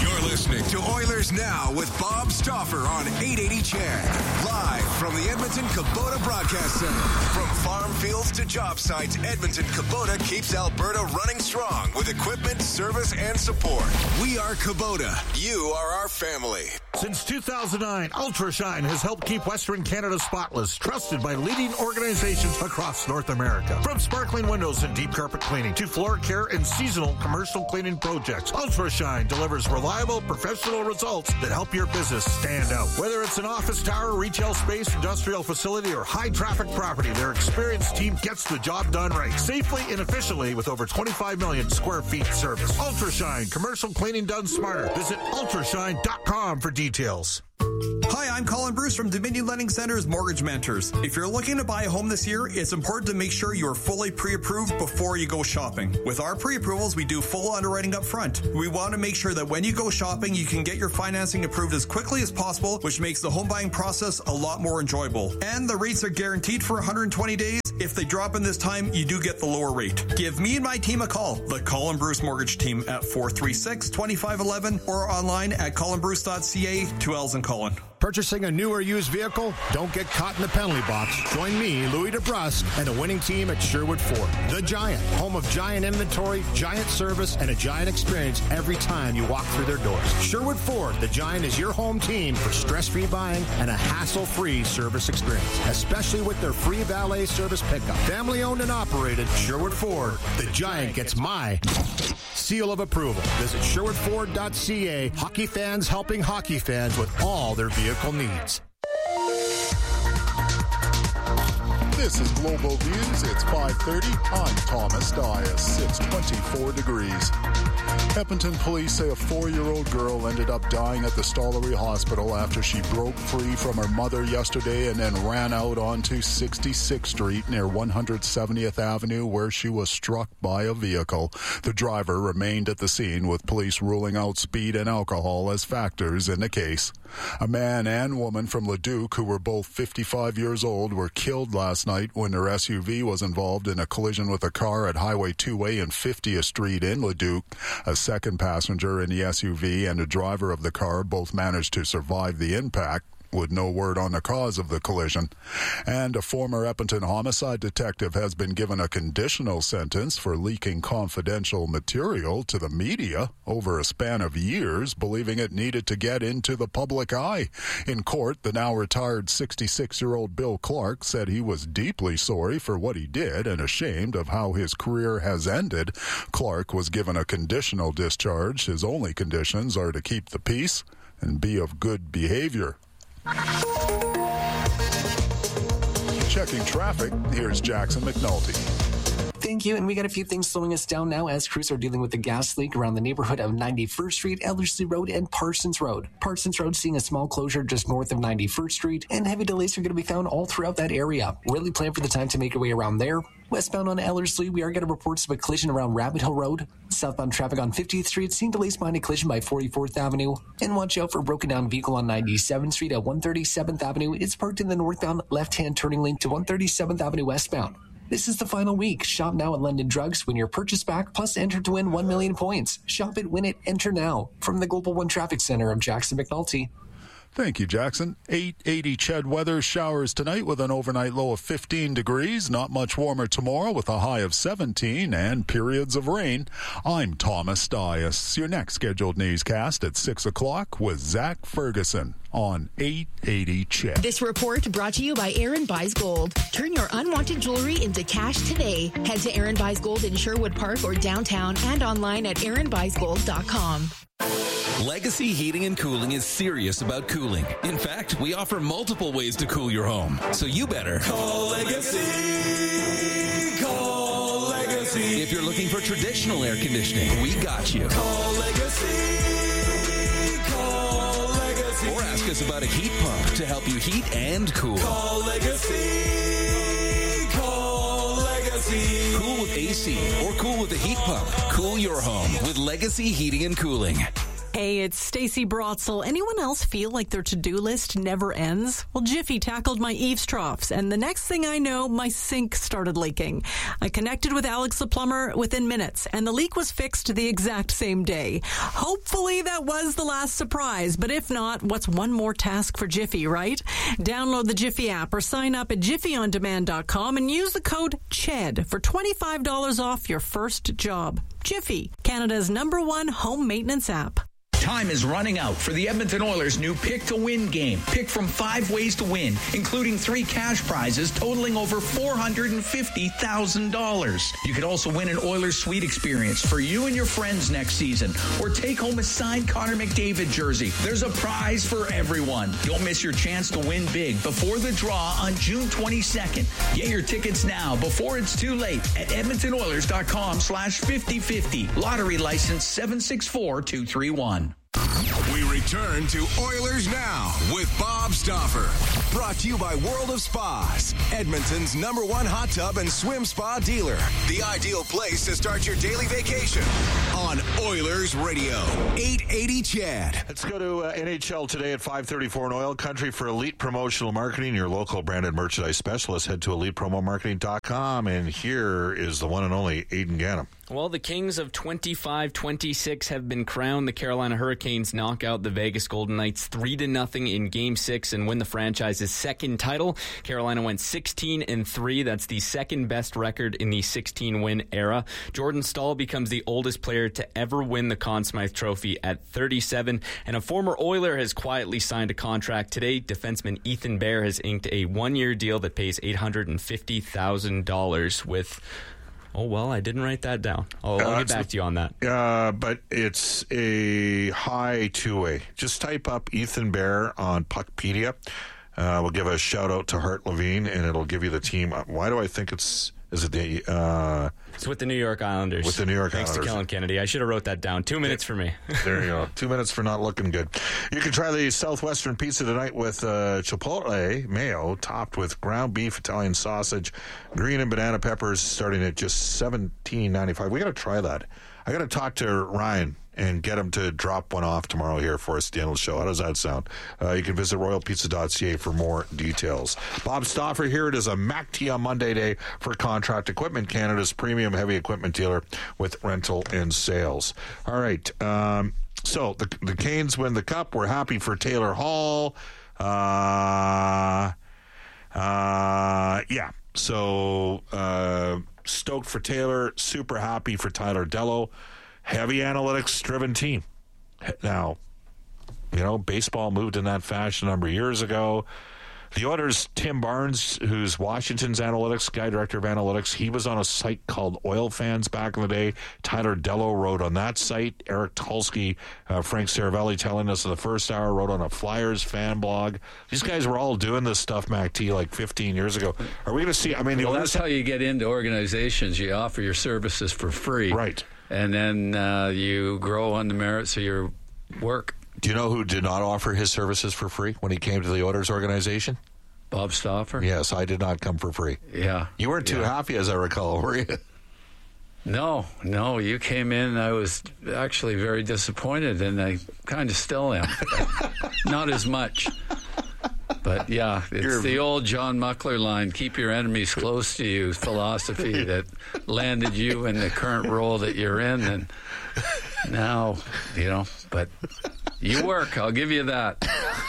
K: listening to Oilers Now with Bob Stauffer on eight eighty C H E D. Live from the Edmonton Kubota Broadcast Center. From farm fields to job sites, Edmonton Kubota keeps Alberta running strong with equipment, service, and support. We are Kubota. You are our family.
A: Since two thousand nine, UltraShine has helped keep Western Canada spotless, trusted by leading organizations across North America. From sparkling windows and deep carpet cleaning to floor care and seasonal commercial cleaning projects, UltraShine delivers reliable, professional results that help your business stand out. Whether it's an office tower, retail space, industrial facility, or high-traffic property, their experienced team gets the job done right, safely and efficiently with over twenty-five million square feet service. UltraShine, commercial cleaning done smarter. Visit ultrashine dot com for details.
R: Hi, I'm Colin Bruce from Dominion Lending Center's Mortgage Mentors. If you're looking to buy a home this year, it's important to make sure you are fully pre-approved before you go shopping. With our pre-approvals, we do full underwriting up front. We want to make sure that when you go shopping, you can get your financing approved as quickly as possible, which makes the home buying process a lot more enjoyable. And the rates are guaranteed for one hundred twenty days. If they drop in this time, you do get the lower rate. Give me and my team a call, the Colin Bruce Mortgage Team, at four three six, two five one one or online at colin bruce dot c a. Two L's in Colin.
S: Purchasing a new or used vehicle? Don't get caught in the penalty box. Join me, Louis DeBrusque, and the winning team at Sherwood Ford. The Giant, home of Giant inventory, Giant service, and a Giant experience every time you walk through their doors. Sherwood Ford, the Giant is your home team for stress-free buying and a hassle-free service experience, especially with their free valet service pickup. Family-owned and operated, Sherwood Ford, the Giant gets my seal of approval. Visit sherwood ford dot c a. Hockey fans helping hockey fans with all their vehicle needs.
E: This is Global News. It's five thirty. I'm Thomas Dias. It's twenty-four degrees. Edmonton police say a four-year-old girl ended up dying at the Stollery Hospital after she broke free from her mother yesterday and then ran out onto sixty-sixth Street near one hundred seventieth Avenue, where she was struck by a vehicle. The driver remained at the scene, with police ruling out speed and alcohol as factors in the case. A man and woman from Leduc, who were both fifty-five years old, were killed last night when their S U V was involved in a collision with a car at Highway two A and fiftieth Street in Leduc. A second passenger in the S U V and the driver of the car both managed to survive the impact, with no word on the cause of the collision. And a former Edmonton homicide detective has been given a conditional sentence for leaking confidential material to the media over a span of years, believing it needed to get into the public eye. In court, the now retired sixty-six-year-old Bill Clark said he was deeply sorry for what he did and ashamed of how his career has ended. Clark was given a conditional discharge. His only conditions are to keep the peace and be of good behavior. Checking traffic, here's Jackson McNulty.
G: Thank you, and we got a few things slowing us down now as crews are dealing with the gas leak around the neighborhood of ninety-first Street, Ellerslie Road, and Parsons Road. Parsons Road seeing a small closure just north of ninety-first Street, and heavy delays are going to be found all throughout that area. Really plan for the time to make your way around there. Westbound on Ellerslie, we are getting reports of a collision around Rabbit Hill Road. Southbound traffic on fiftieth Street, seeing delays behind a collision by forty-fourth Avenue. And watch out for a broken down vehicle on ninety-seventh Street at one thirty-seventh Avenue. It's parked in the northbound left-hand turning lane to one thirty-seventh Avenue westbound. This is the final week. Shop now at London Drugs. Win your purchase back, plus enter to win one million points. Shop it, win it, enter now. From the Global One Traffic Center, I'm Jackson McNulty.
E: Thank you, Jackson. eight eighty C H E D weather. Showers tonight with an overnight low of fifteen degrees. Not much warmer tomorrow with a high of seventeen and periods of rain. I'm Thomas Dias. Your next scheduled newscast at six o'clock with Zach Ferguson on eight eighty C H E D.
T: This report brought to you by Aaron Buys Gold. Turn your unwanted jewelry into cash today. Head to Aaron Buys Gold in Sherwood Park or downtown and online at aaron buys gold dot com.
U: Legacy Heating and Cooling is serious about cooling. In fact, we offer multiple ways to cool your home. So you better
V: call Legacy. Call Legacy.
U: If you're looking for traditional air conditioning, we got you.
V: Call Legacy. Call Legacy.
U: Or ask us about a heat pump to help you heat and cool.
V: Call Legacy. Call Legacy.
U: Cool with A C or cool with a heat pump. Cool your home with Legacy Heating and Cooling.
B: Hey, it's Stacey Brotzel. Anyone else feel like their to-do list never ends? Well, Jiffy tackled my eaves troughs, and the next thing I know, my sink started leaking. I connected with Alex the plumber within minutes, and the leak was fixed the exact same day. Hopefully that was the last surprise, but if not, what's one more task for Jiffy, right? Download the Jiffy app or sign up at jiffy on demand dot com and use the code C H E D for twenty-five dollars off your first job. Jiffy, Canada's number one home maintenance app.
D: Time is running out for the Edmonton Oilers' new Pick to Win game. Pick from five ways to win, including three cash prizes totaling over four hundred fifty thousand dollars. You could also win an Oilers suite experience for you and your friends next season, or take home a signed Connor McDavid jersey. There's a prize for everyone. Don't miss your chance to win big before the draw on June twenty-second. Get your tickets now before it's too late at edmonton oilers dot com slash fifty fifty. Lottery license seven six four two three one.
K: We return to Oilers Now with Bob Stauffer. Brought to you by World of Spas, Edmonton's number one hot tub and swim spa dealer. The ideal place to start your daily vacation on Oilers Radio, eight eighty C H E D.
A: Let's go to uh, N H L today at five thirty-four in Oil Country for Elite Promotional Marketing. Your local branded merchandise specialist. Head to elite promo marketing dot com, and here is the one and only Aidan Gannam.
W: Well, the Kings of twenty-five twenty-six have been crowned. The Carolina Hurricanes knock out the Vegas Golden Knights three to nothing in Game six and win the franchise's second title. Carolina went sixteen and three. That's the second best record in the sixteen-win era. Jordan Staal becomes the oldest player to ever win the Conn Smythe Trophy at thirty-seven. And a former Oiler has quietly signed a contract today. Defenseman Ethan Bear has inked a one-year deal that pays eight hundred fifty thousand dollars with... Oh, well, I didn't write that down. I'll, I'll uh, get back to you on that.
A: Uh, but it's a high two-way. Just type up Ethan Bear on Puckpedia. Uh, we'll give a shout-out to Hart Levine, and it'll give you the team. Why do I think it's... Is it the... Uh,
W: it's with the New York Islanders.
A: With the New York
W: Thanks
A: Islanders.
W: Thanks to Kellen Kennedy. I should have wrote that down. Two minutes for me.
A: There you go. Two minutes for not looking good. You can try the Southwestern Pizza tonight with uh, chipotle mayo topped with ground beef, Italian sausage, green and banana peppers, starting at just seventeen ninety-five. We got to try that. I got to talk to Ryan and get him to drop one off tomorrow here for us at the end of the show. How does that sound? Uh, you can visit royal pizza dot c a for more details. Bob Stauffer here. It is a M A C T on Monday day for Contract Equipment, Canada's premium heavy equipment dealer with rental and sales. All right. Um, so the, the Canes win the cup. We're happy for Taylor Hall. Uh, uh, yeah. So uh, stoked for Taylor. Super happy for Tyler Dello. Heavy analytics-driven team. Now, you know, baseball moved in that fashion a number of years ago. The Oilers, Tim Barnes, who's Washington's analytics guy, director of analytics, he was on a site called Oil Fans back in the day. Tyler Dello wrote on that site. Eric Tulsky, uh, Frank Saravelli telling us in the first hour, wrote on a Flyers fan blog. These guys were all doing this stuff, M A C T, like fifteen years ago. Are we going to see, I mean, the
L: well,
A: Oilers...
L: that's how you get into organizations. You offer your services for free.
A: Right.
L: And then uh, you grow on the merits of your work.
A: Do you know who did not offer his services for free when he came to the Oilers organization?
L: Bob Stauffer?
A: Yes, I did not come for free.
L: Yeah.
A: You weren't too
L: yeah.
A: happy, as I recall, were you?
L: No, no. You came in, I was actually very disappointed, and I kind of still am. Not as much. But, yeah, it's You're... the old John Muckler line, keep your enemies close to you philosophy that landed you in the current role that you're in. And now, you know, but you work. I'll give you that.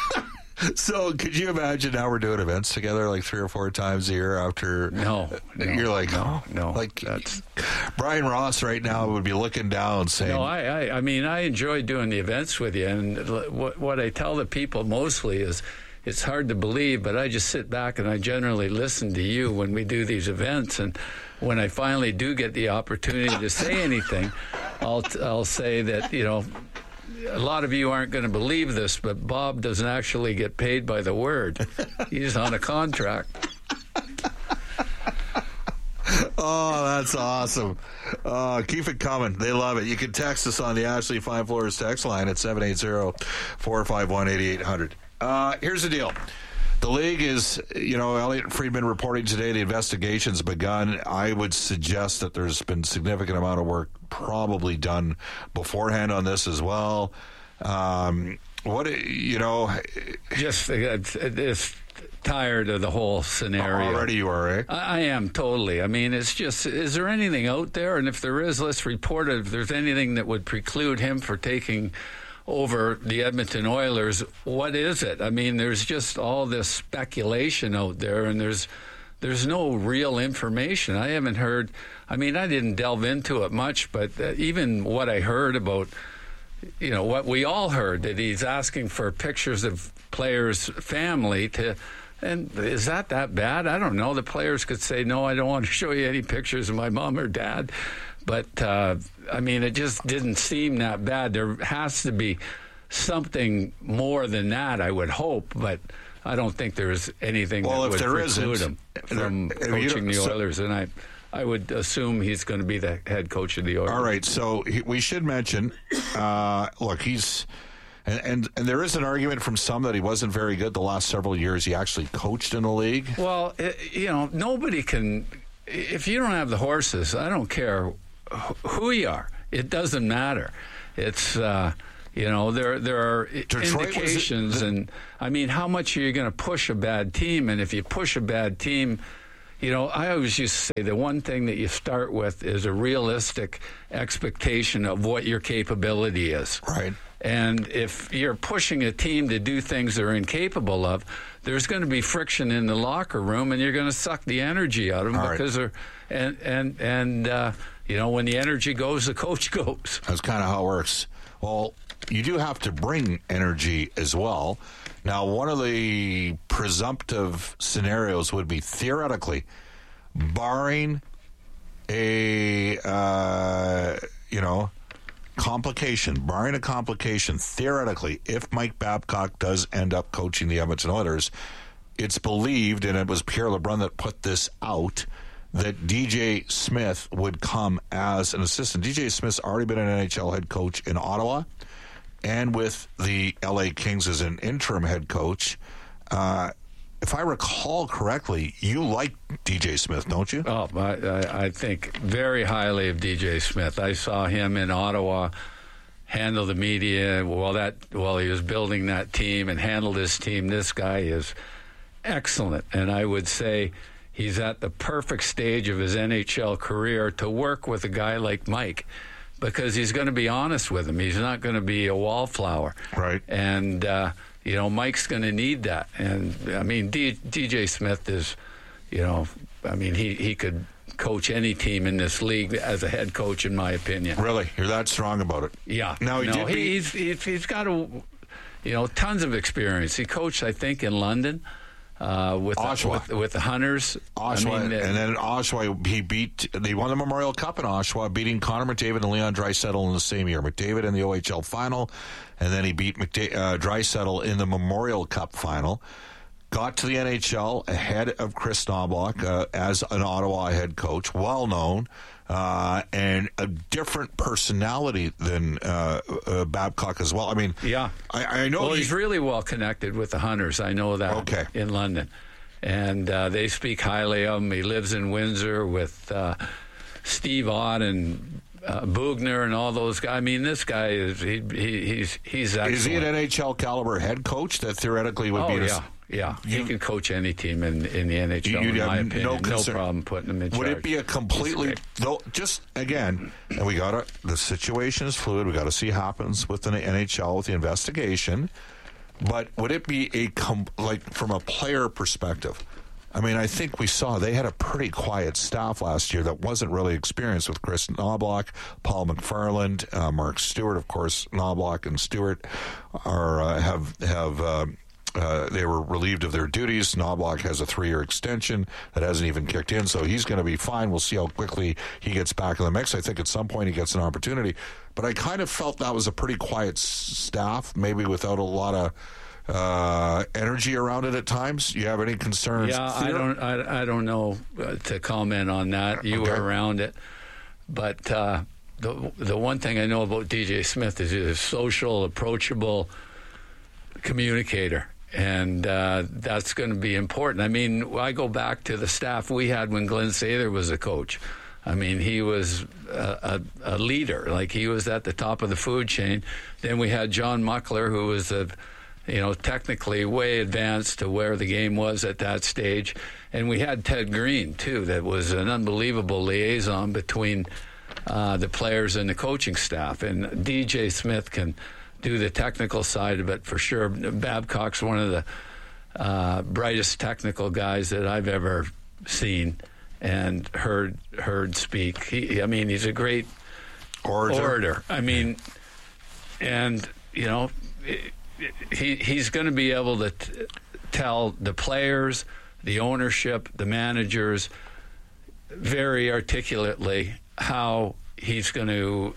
A: So could you imagine now we're doing events together like three or four times a year after?
L: No. no
A: you're like,
L: no, no.
A: Like
L: that's...
A: Brian Ross right now would be looking down saying.
L: No, I, I, I mean, I enjoy doing the events with you. And what, what I tell the people mostly is, it's hard to believe, but I just sit back and I generally listen to you when we do these events. And when I finally do get the opportunity to say anything, I'll I'll say that, you know, a lot of you aren't going to believe this, but Bob doesn't actually get paid by the word. He's on a contract.
A: Oh, that's awesome. Uh, keep it coming. They love it. You can text us on the Ashley Fine Floors text line at seven eight zero, four five one, eight eight hundred. Uh, here's the deal. The league is, you know, Elliot Friedman reporting today the investigation's begun. I would suggest that there's been significant amount of work probably done beforehand on this as well. Um, what you know,
L: just it's, it's tired of the whole scenario.
A: Already you are, eh?
L: I, I am totally. I mean, it's just, is there anything out there? And if there is, let's report it. If there's anything that would preclude him for taking over the Edmonton Oilers, what is it? I mean, there's just all this speculation out there, and there's there's no real information. I haven't heard, I mean, I didn't delve into it much, but uh, even what I heard about, you know, what we all heard, that he's asking for pictures of players' family to, and is that that bad? I don't know. The players could say, no, I don't want to show you any pictures of my mom or dad. But, uh, I mean, it just didn't seem that bad. There has to be something more than that, I would hope, but I don't think there's anything
A: well,
L: that
A: would
L: if there
A: preclude
L: isn't, him from
A: there,
L: coaching the
A: so,
L: Oilers. And I, I would assume he's going to be the head coach of the Oilers.
A: All right, so he, we should mention, uh, look, he's... And, and and there is an argument from some that he wasn't very good the last several years. He actually coached in the league.
L: Well, it, you know, nobody can. If you don't have the horses, I don't care who you are. It doesn't matter. It's uh, you know there there are Detroit indications, the, and I mean, how much are you going to push a bad team? And if you push a bad team, you know, I always used to say the one thing that you start with is a realistic expectation of what your capability is.
A: Right.
L: And if you're pushing a team to do things they're incapable of, there's going to be friction in the locker room, and you're going to suck the energy out of them. All because right. they're and and and uh, you know, when the energy goes, the coach goes.
A: That's kind of how it works. Well, you do have to bring energy as well. Now, one of the presumptive scenarios would be theoretically, barring a uh, you know. complication, barring a complication, theoretically, if Mike Babcock does end up coaching the Edmonton Oilers, it's believed, and it was Pierre LeBrun that put this out, that D J Smith would come as an assistant. D J Smith's already been an N H L head coach in Ottawa and with the L A Kings as an interim head coach. Uh, if I recall correctly, you like D J Smith, don't you?
L: Oh, I, I think very highly of D J Smith. I saw him in Ottawa handle the media while that while he was building that team and handled his team. This guy is excellent, and I would say he's at the perfect stage of his N H L career to work with a guy like Mike, because he's going to be honest with him. He's not going to be a wallflower.
A: Right.
L: And, uh, you know, Mike's going to need that. And, I mean, D- DJ Smith is, you know, I mean, he, he could coach any team in this league as a head coach, in my opinion.
A: Really? You're that strong about it?
L: Yeah.
A: No, he
L: no,
A: did be-
L: he's, he's, he's got, a, you know, tons of experience. He coached, I think, in London. Uh, with, the, with with the Hunters,
A: Oshawa,
L: I mean,
A: and then Oshawa, he beat. They won the Memorial Cup in Oshawa, beating Connor McDavid and Leon Draisaitl in the same year. McDavid in the O H L final, and then he beat McDa- uh, Draisaitl in the Memorial Cup final. Got to the N H L ahead of Chris Knoblauch uh, as an Ottawa head coach, well known, uh, and a different personality than uh, uh, Babcock as well. I mean,
L: yeah,
A: I, I know
L: well,
A: he,
L: he's really well connected with the Hunters. I know that.
A: Okay.
L: In London, and uh, they speak highly of him. He lives in Windsor with uh, Steve Ott and uh, Bugner and all those guys. I mean, this guy is he, he he's he's excellent.
A: Is he an N H L caliber head coach that theoretically would
L: oh,
A: be?
L: Yeah. Yeah, you, he can coach any team in, in the N H L, in my opinion.
A: No,
L: no problem putting him in
A: Would
L: charge.
A: it be a completely, though, just, again, and we got to, the situation is fluid. We got to see what happens with the N H L, with the investigation. But would it be a, com- like, from a player perspective? I mean, I think we saw they had a pretty quiet staff last year that wasn't really experienced with Chris Knoblauch, Paul McFarland, uh, Mark Stewart. Of course, Knoblauch and Stewart are uh, have have. Uh, Uh, they were relieved of their duties. Knoblauch has a three-year extension that hasn't even kicked in, so he's going to be fine. We'll see how quickly he gets back in the mix. I think at some point he gets an opportunity. But I kind of felt that was a pretty quiet s- staff, maybe without a lot of uh, energy around it at times. You have any concerns?
L: Yeah, I don't. I, I don't know uh, to comment on that. You
A: Okay.
L: were around it, but uh, the the one thing I know about D J Smith is he's a social, approachable communicator. And uh, that's going to be important. I mean, I go back to the staff we had when Glenn Sather was a coach. I mean, he was a, a, a leader. Like, he was at the top of the food chain. Then we had John Muckler, who was a, you know, technically way advanced to where the game was at that stage. And we had Ted Green, too, that was an unbelievable liaison between uh, the players and the coaching staff. And D J Smith can do the technical side of it for sure. Babcock's one of the uh, brightest technical guys that I've ever seen and heard heard speak. He, I mean, he's a great orator. orator. I mean, and, you know, he he's going to be able to t- tell the players, the ownership, the managers very articulately how he's going to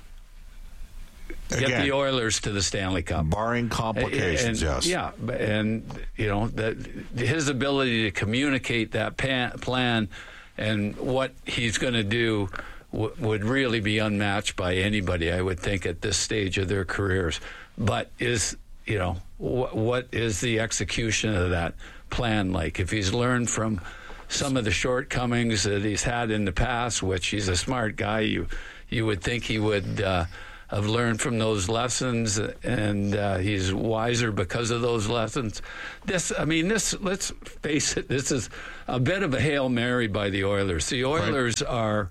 L: get Again, the Oilers to the Stanley Cup.
A: Barring complications,
L: and,
A: yes.
L: Yeah, and, you know, that his ability to communicate that pan, plan and what he's going to do w- would really be unmatched by anybody, I would think, at this stage of their careers. But is, you know, wh- what is the execution of that plan like? If he's learned from some of the shortcomings that he's had in the past, which he's a smart guy, you you would think he would uh, have learned from those lessons, and uh, he's wiser because of those lessons. This, I mean, this, let's face it, this is a bit of a Hail Mary by the Oilers. The Oilers right. are,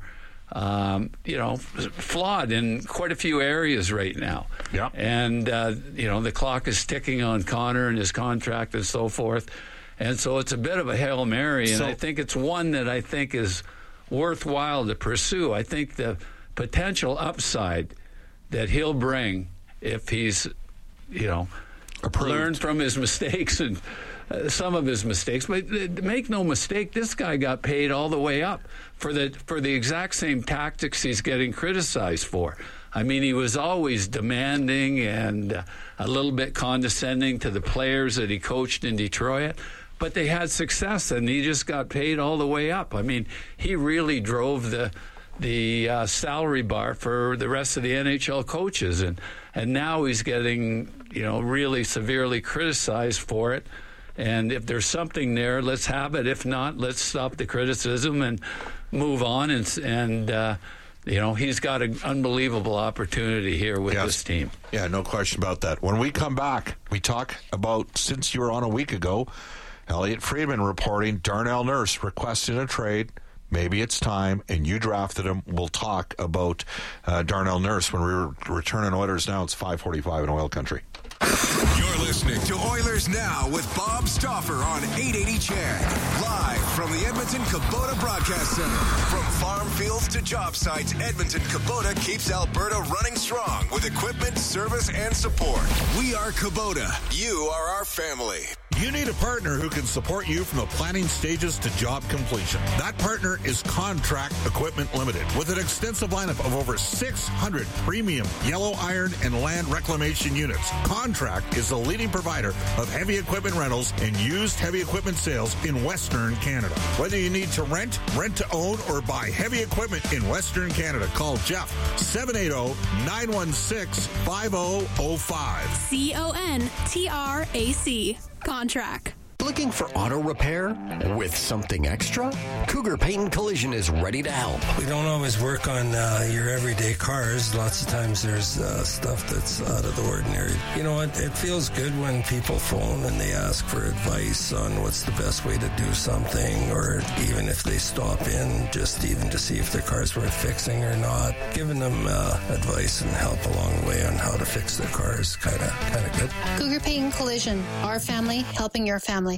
L: um, you know, flawed in quite a few areas right now.
A: Yeah.
L: And, uh, you know, the clock is ticking on Connor and his contract and so forth. And so it's a bit of a Hail Mary, and so, I think it's one that I think is worthwhile to pursue. I think the potential upside that he'll bring if he's, you know, Approved. learned from his mistakes and uh, some of his mistakes. But uh, make no mistake, this guy got paid all the way up for the for the exact same tactics he's getting criticized for. I mean, he was always demanding and uh, a little bit condescending to the players that he coached in Detroit. But they had success, and he just got paid all the way up. I mean, he really drove the the uh, salary bar for the rest of the N H L coaches, and and now he's getting, you know, really severely criticized for it. And if there's something there, let's have it. If not, let's stop the criticism and move on. And and uh, you know, he's got an unbelievable opportunity here with yes. this team.
A: Yeah, no question about that. When we come back, we talk about, since you were on a week ago, Elliot Friedman reporting Darnell Nurse requested a trade. Maybe it's time, and you drafted him. We'll talk about uh, Darnell Nurse when we re- return on Oilers Now. It's five forty-five in Oil Country.
K: You're listening to Oilers Now with Bob Stauffer on eight eighty C H E D. Live from the Edmonton Kubota Broadcast Center. From farm fields to job sites, Edmonton Kubota keeps Alberta running strong with equipment, service, and support. We are Kubota. You are our family.
A: You need a partner who can support you from the planning stages to job completion. That partner is Contract Equipment Limited, with an extensive lineup of over six hundred premium yellow iron and land reclamation units. Contract is the leading provider of heavy equipment rentals and used heavy equipment sales in Western Canada. Whether you need to rent, rent to own, or buy heavy equipment in Western Canada, call Jeff, seven eight zero, nine one six, five zero zero five.
C: C O N T R A C. Contract.
F: Looking for auto repair with something extra? Cougar Paint and Collision is ready to help.
H: We don't always work on uh, your everyday cars. Lots of times there's uh, stuff that's out of the ordinary. You know, it, it feels good when people phone and they ask for advice on what's the best way to do something, or even if they stop in just even to see if their car's worth fixing or not. Giving them uh, advice and help along the way on how to fix their car is kind of kind of good.
X: Cougar Paint and Collision. Our family helping your family.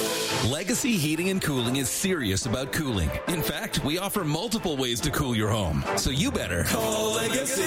U: Legacy Heating and Cooling is serious about cooling. In fact, we offer multiple ways to cool your home. So you better
V: call Legacy.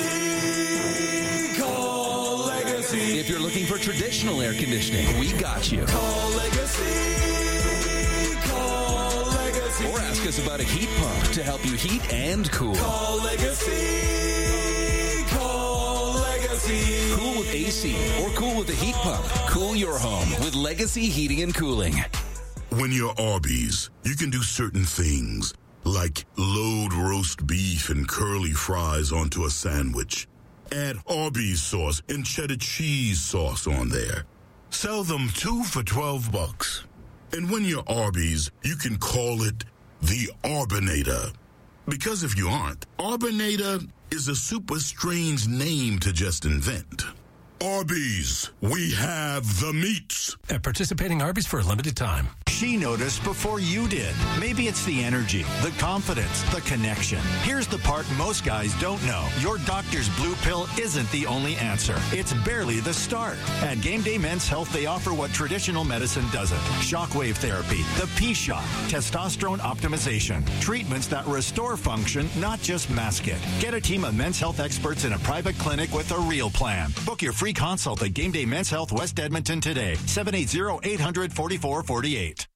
V: Call Legacy.
U: If you're looking for traditional air conditioning, we got you.
V: Call Legacy. Call Legacy.
U: Or ask us about a heat pump to help you heat and cool.
V: Call Legacy. Call Legacy.
U: Cool with A C or cool with a heat pump. Cool your home with Legacy Heating and Cooling.
Y: When you're Arby's, you can do certain things, like load roast beef and curly fries onto a sandwich. Add Arby's sauce and cheddar cheese sauce on there. Sell them two for twelve bucks. And when you're Arby's, you can call it the Arbinator. Because if you aren't, Arbonata is a super strange name to just invent. Arby's, we have the meats.
I: At participating Arby's for a limited time.
J: She noticed before you did. Maybe it's the energy, the confidence, the connection. Here's the part most guys don't know. Your doctor's blue pill isn't the only answer. It's barely the start. At Game Day Men's Health, they offer what traditional medicine doesn't. Shockwave therapy, the P-Shot, testosterone optimization, treatments that restore function, not just mask it. Get a team of Men's Health experts in a private clinic with a real plan. Book your free consult at Game Day Men's Health West Edmonton today. seven eight zero, eight hundred, forty-four forty-eight.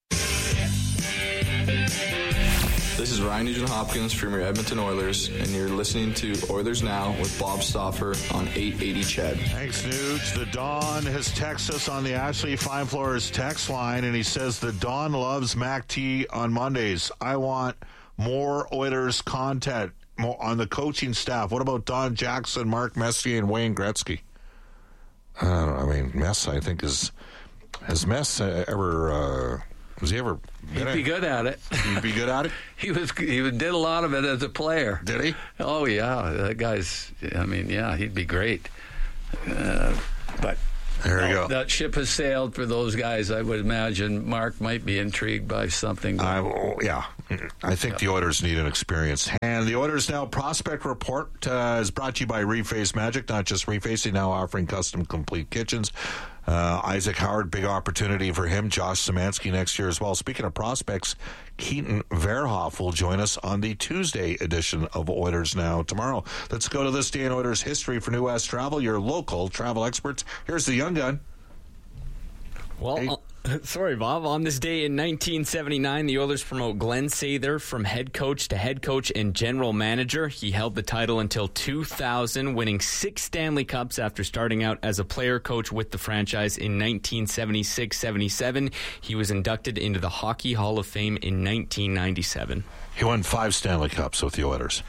Q: This is Ryan Nugent-Hopkins from your Edmonton Oilers, and you're listening to Oilers Now with Bob Stauffer on eight eighty C H E D.
A: Thanks, Nuge. The Don has texted us on the Ashley Fine Floors text line, and he says the Don loves Mac T on Mondays. I want more Oilers content more on the coaching staff. What about Don Jackson, Mark Messier, and Wayne Gretzky? I don't know. I mean, Mess, I think, is... Has Mess uh, ever... Uh, was he ever...
L: He'd be good at it.
A: He'd be good at it?
L: he was. He did a lot of it as a player.
A: Did he?
L: Oh, yeah. That guy's... I mean, yeah, he'd be great. Uh, but...
A: There you
L: no,
A: go.
L: That ship has sailed for those guys. I would imagine Mark might be intrigued by something.
A: I, yeah. I think yeah. the Oilers need an experienced hand. The Oilers Now Prospect Report uh, is brought to you by Reface Magic, not just Refacing, now offering custom complete kitchens. Uh, Isaac Howard, big opportunity for him. Josh Szymanski next year as well. Speaking of prospects, Keaton Verhoff will join us on the Tuesday edition of Oilers Now tomorrow. Let's go to this day in Oilers history for New West Travel, your local travel experts. Here's the young gun.
W: Well, hey. uh, sorry, Bob. On this day in nineteen seventy-nine, the Oilers promote Glenn Sather from head coach to head coach and general manager. He held the title until two thousand, winning six Stanley Cups after starting out as a player coach with the franchise in nineteen seventy-six seventy-seven. He was inducted into the Hockey Hall of Fame in nineteen ninety-seven.
A: He won five Stanley Cups with the Oilers.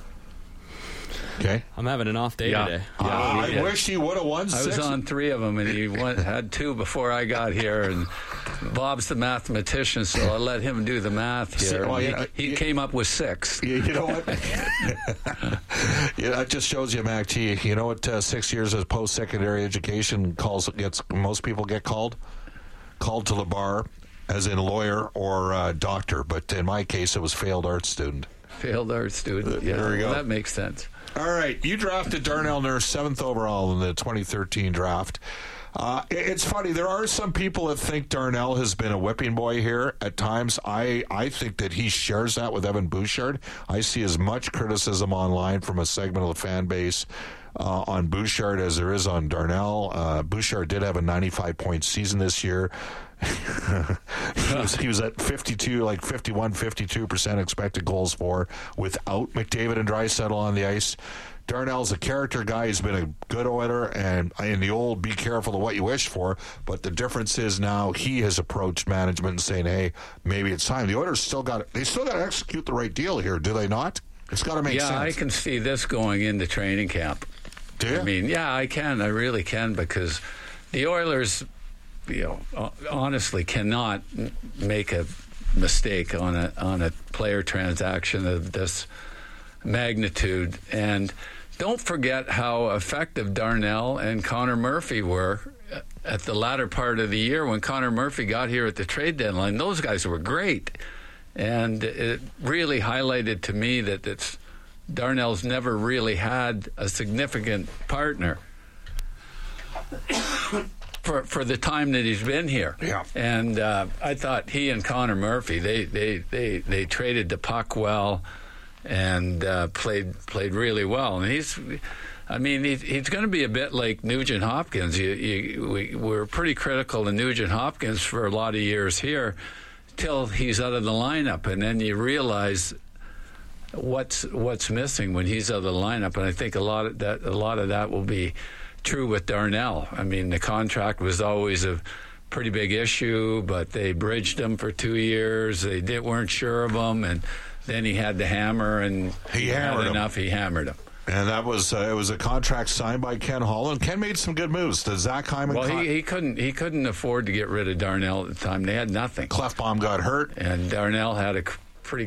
A: Okay.
W: I'm having an off day
L: yeah.
W: today.
A: Yeah, uh, I yeah. wish he would have won six.
L: I was on three of them, and he went, had two before I got here. And Bob's the mathematician, so I'll let him do the math here. Well, yeah, he he you, came up with six.
A: You, you know what? Yeah, that just shows you, Mac T. You know what? Uh, six years of post-secondary education calls gets most people get called called to the bar, as in lawyer or uh, doctor. But in my case, it was failed art student.
L: Failed art student. Yeah,
A: there you
L: well,
A: go.
L: That makes sense.
A: All right, you drafted Darnell Nurse seventh overall in the twenty thirteen draft. Uh, it's funny, there are some people that think Darnell has been a whipping boy here at times. I, I think that he shares that with Evan Bouchard. I see as much criticism online from a segment of the fan base uh, on Bouchard as there is on Darnell. Uh, Bouchard did have a ninety-five point season this year. he, was, he was at fifty-two, like fifty-one, fifty-two percent expected goals for without McDavid and Draisaitl on the ice. Darnell's a character guy. He's been a good Oiler, and in the old, be careful of what you wish for. But the difference is now he has approached management and saying, "Hey, maybe it's time." The Oilers still got they still got to execute the right deal here, do they not? It's got to make
L: yeah,
A: sense.
L: Yeah, I can see this going into training camp.
A: Do you?
L: I mean, yeah, I can. I really can, because the Oilers, you know, honestly cannot make a mistake on a on a player transaction of this magnitude. And don't forget how effective Darnell and Connor Murphy were at the latter part of the year when Connor Murphy got here at the trade deadline. Those guys were great, and it really highlighted to me that it's Darnell's never really had a significant partner for for the time that he's been here.
A: Yeah.
L: And uh, I thought he and Connor Murphy, they they, they, they traded the puck well and uh, played played really well. And he's, I mean, he's, he's going to be a bit like Nugent Hopkins. You, you, we were pretty critical of Nugent Hopkins for a lot of years here, till he's out of the lineup, and then you realize what's what's missing when he's out of the lineup. And I think a lot of that a lot of that will be true with Darnell. I mean, the contract was always a pretty big issue, but they bridged him for two years. They did, weren't sure of him, and then he had the hammer, and
A: he,
L: he
A: hammered
L: had enough.
A: him.
L: He hammered him.
A: And that was uh, it was a contract signed by Ken Holland. Ken made some good moves. The Zach Hyman.
L: Well,
A: con-
L: he, he couldn't he couldn't afford to get rid of Darnell at the time. They had nothing.
A: Clefbaum got hurt,
L: and Darnell had a pretty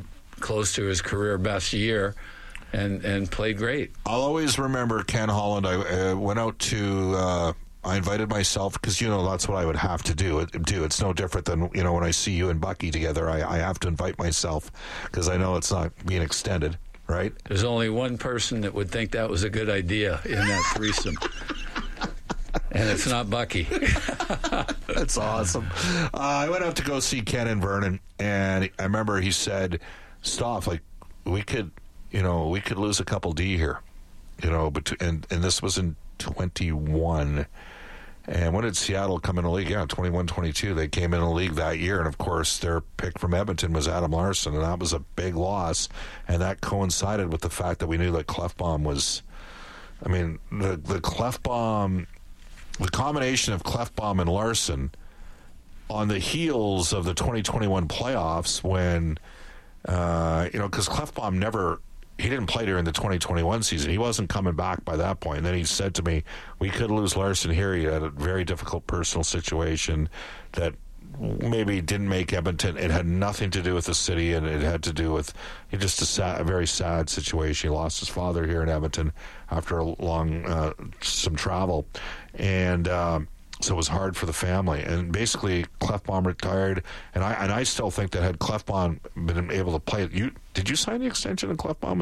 L: close to his career best year, and and played great.
M: I'll always remember Ken Holland. I uh, went out to. Uh, I invited myself because you know that's what I would have to do. Do it's no different than you know when I see you and Bucky together. I, I have to invite myself because I know it's not being extended. Right?
L: There's only one person that would think that was a good idea in that threesome. And it's not Bucky.
M: That's awesome. Uh, I went out to go see Ken and Vernon, and I remember he said, "Stop! Like we could, you know, we could lose a couple D here, you know." But and and this was in twenty-one. And when did Seattle come in the league? Yeah, twenty-one twenty-two. They came in the league that year, and of course, their pick from Edmonton was Adam Larson, and that was a big loss. And that coincided with the fact that we knew that Klefbom was. I mean, the the Klefbom. The combination of Klefbom and Larson on the heels of the twenty twenty-one playoffs when, uh, you know, because Klefbom never, he didn't play during the twenty twenty-one season. He wasn't coming back by that point. And then he said to me, we could lose Larson here. He had a very difficult personal situation that maybe didn't make Edmonton. It had nothing to do with the city, and it had to do with just a, sad, a very sad situation. He lost his father here in Edmonton after a long, uh, some travel. And um, so it was hard for the family. And basically, Klefbom retired. And I and I still think that had Klefbom been able to play it, you did you sign the extension in Klefbom?